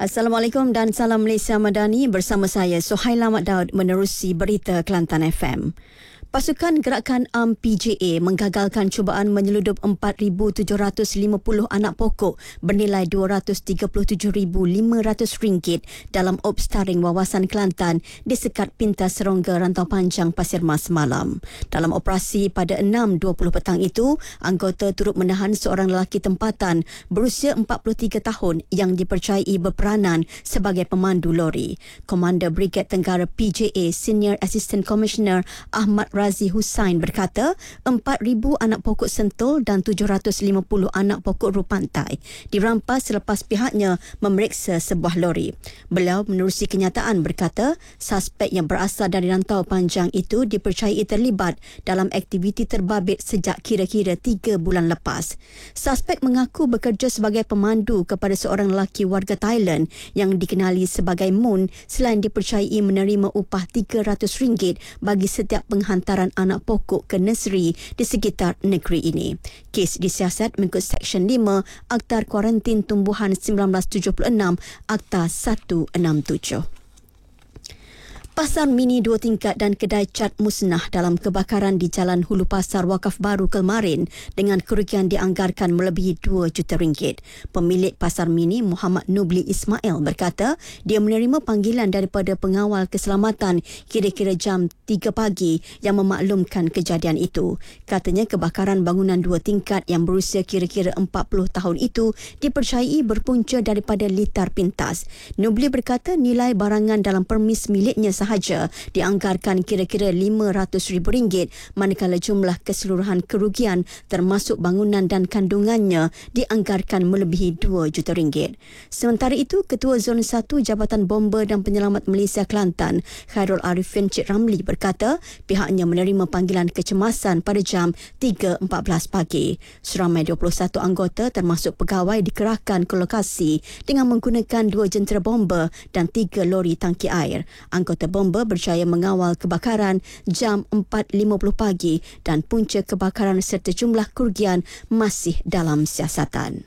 Assalamualaikum dan salam Malaysia Madani, bersama saya Suhaila Mat Daud menerusi berita Kelantan FM. Pasukan Gerakan Am PJA menggagalkan cubaan menyeludup 4,750 anak pokok bernilai RM237,500 dalam ops taring wawasan Kelantan di sekat pintas serongga Rantau Panjang Pasir Mas semalam. Dalam operasi pada 6.20 petang itu, anggota turut menahan seorang lelaki tempatan berusia 43 tahun yang dipercayai berperanan sebagai pemandu lori. Komander Brigad Tenggara PJA Senior Assistant Commissioner Ahmad Razi Hussain berkata 4,000 anak pokok sentul dan 750 anak pokok ru pantai dirampas selepas pihaknya memeriksa sebuah lori. Beliau menerusi kenyataan berkata suspek yang berasal dari Rantau Panjang itu dipercayai terlibat dalam aktiviti terbabit sejak kira-kira 3 bulan lepas. Suspek mengaku bekerja sebagai pemandu kepada seorang lelaki warga Thailand yang dikenali sebagai Moon selain dipercayai menerima upah RM300 bagi setiap penghantaran anak pokok ke nursery di sekitar negeri ini. Kes disiasat mengikut Seksyen 5 Akta Kuarantin Tumbuhan 1976 Akta 167. Pasar mini 2 tingkat dan kedai cat musnah dalam kebakaran di Jalan Hulu Pasar Wakaf Baru Kelmarin dengan kerugian dianggarkan melebihi RM2 juta. Pemilik pasar mini Muhammad Nubli Ismail berkata dia menerima panggilan daripada pengawal keselamatan kira-kira jam 3 pagi yang memaklumkan kejadian itu. Katanya kebakaran bangunan 2 tingkat yang berusia kira-kira 40 tahun itu dipercayai berpunca daripada litar pintas. Nubli berkata nilai barangan dalam permis miliknya sahaja dianggarkan kira-kira RM500,000 manakala jumlah keseluruhan kerugian termasuk bangunan dan kandungannya dianggarkan melebihi RM2 juta. Sementara itu, Ketua Zon 1 Jabatan Bomba dan Penyelamat Malaysia Kelantan, Khairul Arifin Cik Ramli berkata pihaknya menerima panggilan kecemasan pada jam 3.14 pagi. Seramai 21 anggota termasuk pegawai dikerahkan ke lokasi dengan menggunakan 2 jentera bomba dan 3 lori tangki air. Anggota bomba berjaya mengawal kebakaran jam 4.50 pagi dan punca kebakaran serta jumlah kerugian masih dalam siasatan.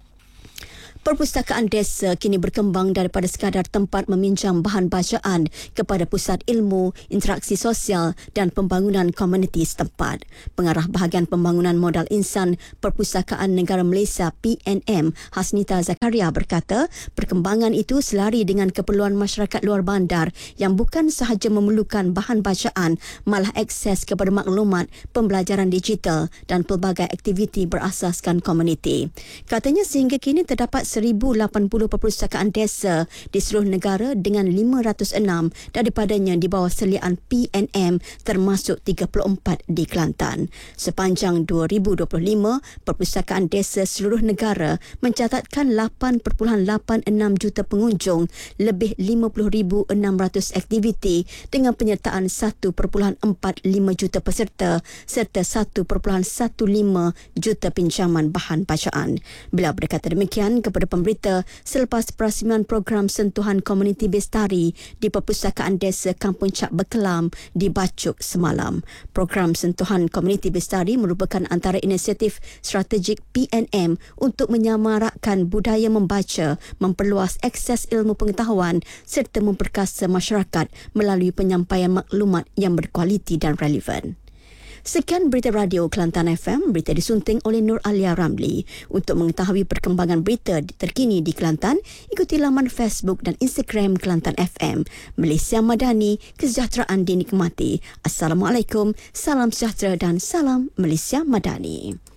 Perpustakaan desa kini berkembang daripada sekadar tempat meminjam bahan bacaan kepada pusat ilmu, interaksi sosial dan pembangunan komuniti setempat. Pengarah Bahagian Pembangunan Modal Insan Perpustakaan Negara Malaysia PNM, Hasnita Zakaria berkata, perkembangan itu selari dengan keperluan masyarakat luar bandar yang bukan sahaja memerlukan bahan bacaan, malah akses kepada maklumat, pembelajaran digital dan pelbagai aktiviti berasaskan komuniti. Katanya sehingga kini terdapat 1,080 perpustakaan desa di seluruh negara dengan 506 daripadanya di bawah seliaan PNM termasuk 34 di Kelantan. Sepanjang 2025, perpustakaan desa seluruh negara mencatatkan 8.86 juta pengunjung, lebih 50,600 aktiviti dengan penyertaan 1.45 juta peserta serta 1.15 juta pinjaman bahan bacaan. Beliau berkata demikian kepada pemberita selepas perasmian program sentuhan komuniti bestari di Perpustakaan Desa Kampung Cak Bekelam di Bacuk semalam. Program sentuhan komuniti bestari merupakan antara inisiatif strategik PNM untuk menyamarakkan budaya membaca, memperluas akses ilmu pengetahuan serta memperkasa masyarakat melalui penyampaian maklumat yang berkualiti dan relevan. Sekian berita radio Kelantan FM, berita disunting oleh Nur Alia Ramli. Untuk mengetahui perkembangan berita terkini di Kelantan, ikuti laman Facebook dan Instagram Kelantan FM. Malaysia Madani, kesejahteraan dinikmati. Assalamualaikum, salam sejahtera dan salam Malaysia Madani.